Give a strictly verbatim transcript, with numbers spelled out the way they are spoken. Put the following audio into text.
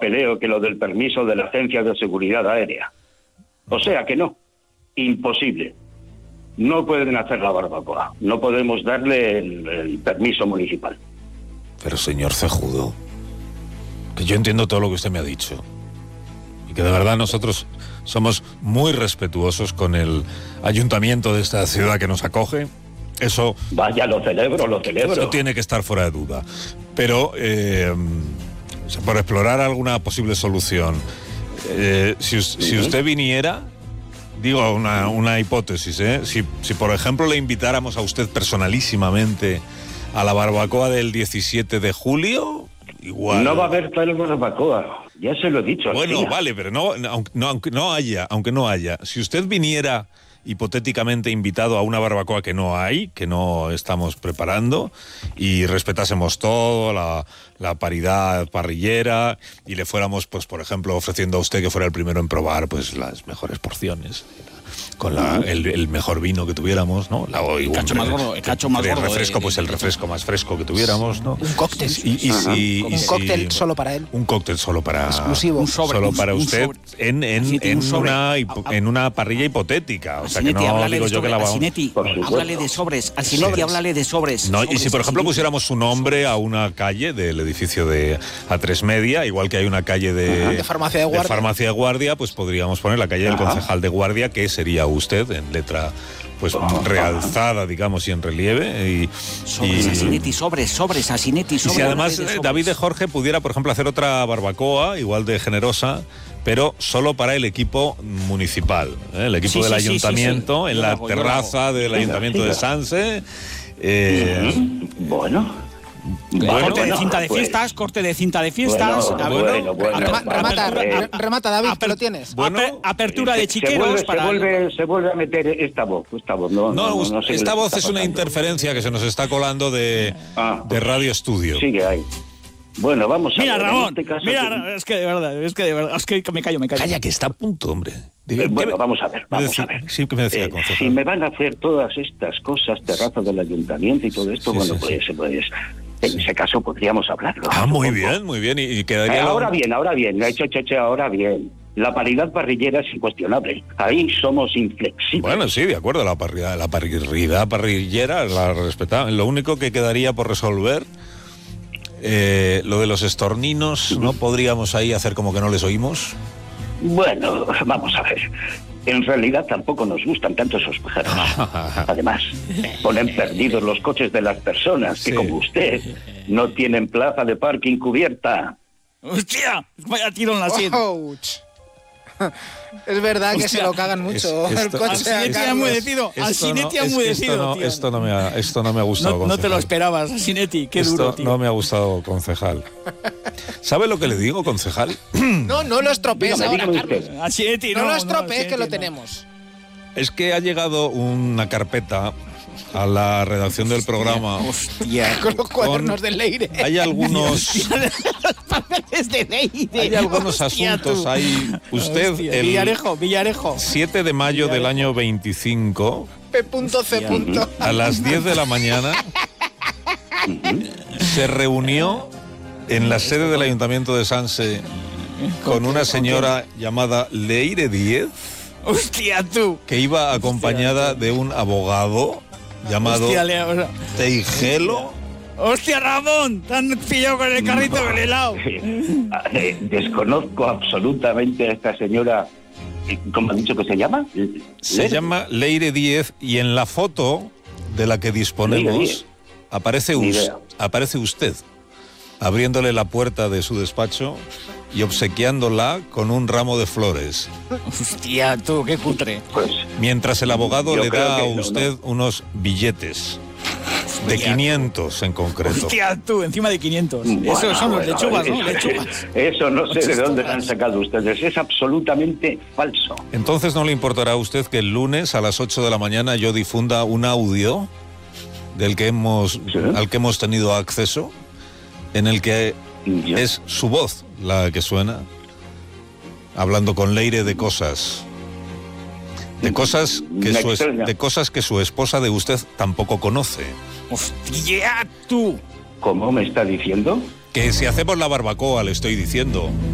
papeleo que lo del permiso de la Agencia de Seguridad Aérea. O sea que no, imposible. No pueden hacer la barbacoa, no podemos darle el, el permiso municipal. Pero señor Cejudo, que yo entiendo todo lo que usted me ha dicho y que de verdad nosotros somos muy respetuosos con el ayuntamiento de esta ciudad que nos acoge. Eso... Vaya, lo celebro, lo celebro. Eso tiene que estar fuera de duda. Pero, eh, o sea, por explorar alguna posible solución, eh, si, si usted viniera... Digo, una, una hipótesis, ¿eh? Si, si, por ejemplo, le invitáramos a usted personalísimamente a la barbacoa del diecisiete de julio, igual... No va a haber tal barbacoa, ya se lo he dicho. Bueno, Alcina. vale, pero no, no, no, aunque no haya, aunque no haya, si usted viniera hipotéticamente invitado a una barbacoa que no hay, que no estamos preparando, y respetásemos todo, la, la paridad parrillera, y le fuéramos, pues, por ejemplo, ofreciendo a usted que fuera el primero en probar, pues, las mejores porciones, con la, el, el mejor vino que tuviéramos, ¿no? La, el cacho más gordo, el cacho más gordo. El refresco, pues el refresco más fresco que tuviéramos, ¿no? Un cóctel. Y, y, y, y, un si, cóctel solo para él. Un cóctel solo para... Exclusivo. Un sobre, solo un, para un usted sobre. en, en, en, una, en una parrilla hipotética. O sea, que no digo yo que la vamos... Asinetti, háblale de sobres. Asinetti, háblale de sobres. No, sobres, y si, por ejemplo, Asinetti. pusiéramos su nombre a una calle del edificio de A tres Media, igual que hay una calle de... De farmacia de guardia. De farmacia de guardia, pues podríamos poner la calle del Ajá. concejal de guardia, que sería usted, en letra... pues realzada, digamos, y en relieve. Y, sobres, y, Asinetti, sobres, sobres, Asinetti, y sobres. si además de David de Jorge pudiera, por ejemplo, hacer otra barbacoa, igual de generosa, pero solo para el equipo municipal, ¿eh? El equipo Sí, del sí, sí, ayuntamiento, sí, sí. en Yo la lo hago, yo lo terraza hago. del ayuntamiento Venga, de venga. Sanse. Eh, Bueno... Bueno, corte bueno, de cinta de pues, fiestas, corte de cinta de fiestas. Bueno, a- bueno, bueno, Rema- vamos remata, a ver. re- remata, David, que lo tienes. Bueno, Aper- apertura de Se- chiqueros se vuelve, para... se vuelve, se vuelve a meter esta voz, esta voz. No, no, no, no, no sé qué esta les voz está es una pasando. interferencia que se nos está colando de, Ah. de Radio Estudio. Sigue ahí. Bueno, vamos a Mira, ver. Ramón, en este caso, mira, es que de verdad, es que de verdad, es que me callo, me callo. Calla, que está a punto, hombre. Diga, Eh, ¿qué bueno, me- vamos a ver, me vamos decía- a ver. Sí, que me decía, Eh, concejal. si me van a hacer todas estas cosas, terraza del ayuntamiento y todo esto, Sí, bueno, sí, pues, sí. pues en ese caso podríamos hablarlo. Ah, muy supongo. bien, muy bien. Y, y Eh, quedaría... ahora bien, ahora bien, hecho, hecho, hecho, ahora bien. La paridad parrillera es incuestionable. Ahí somos inflexibles. Bueno, sí, de acuerdo, la parrilla, la parrilla parrillera la respetamos. Lo único que quedaría por resolver, eh, lo de los estorninos, ¿no podríamos ahí hacer como que no les oímos? Bueno, vamos a ver. En realidad tampoco nos gustan tanto esos pájaros. Además, ponen perdidos los coches de las personas que, Sí. como usted, no tienen plaza de parking cubierta. ¡Hostia! Vaya tiro en la sien. Ouch. Es verdad que Hostia. se lo cagan mucho. Es- el esto- coche Asinetti a Asinetti ha Carlos. enmudecido, Esto no- Asinetti ha es que enmudecido, esto no, tío. esto no me ha, esto no me ha gustado, No, no te lo concejal. esperabas, Asinetti, qué Esto duro, tío. no me ha gustado, concejal. ¿Sabe lo que le digo, concejal? No, no lo estropees Dígame, ahora, dígame Carlos. usted. Asinetti, No, no, lo estropees, Asinetti, que lo no. tenemos. Es que ha llegado una carpeta a la redacción del programa. Hostia. Con los cuadernos de Leire. Hay algunos... Papeles de Leire. Hay algunos Hostia, asuntos tú. ahí. Usted, Hostia. el Villarejo, Villarejo. siete de mayo del año veinticinco, P.C. a las diez de la mañana, se reunió en la sede del Ayuntamiento de Sanse con una señora llamada Leire Díez, Hostia, tú. que iba acompañada de un abogado llamado Hostia, Leo. Teigelo. Hostia, Ramón. Te han pillado con el carrito del helado. Eh, desconozco absolutamente a esta señora. eh, ¿Cómo ha dicho que se llama? Se Leire. llama Leire Díez y en la foto de la que Leire disponemos Díez. aparece, Ni us- idea. aparece usted abriéndole la puerta de su despacho y obsequiándola con un ramo de flores, Hostia, tú, qué cutre. Pues mientras el abogado Yo le creo da a que no, usted no. unos billetes de Hostia. quinientos en concreto. Hostia, tú, encima de quinientos. bueno, Eso son los bueno, lechugas, ¿no? eso- Lechugas. Eso no sé de Lechugas. dónde lo han sacado ustedes. Es absolutamente falso. Entonces, ¿no le importará a usted que el lunes a las ocho de la mañana yo difunda un audio del que hemos, Sí. al que hemos tenido acceso, en el que Yo- es su voz la que suena, hablando con Leire de cosas, de cosas que Me su, es- extraña. de cosas que su esposa de usted tampoco conoce. Hostia, tú. ¿Cómo me está diciendo? Que si hacemos la barbacoa, le estoy diciendo,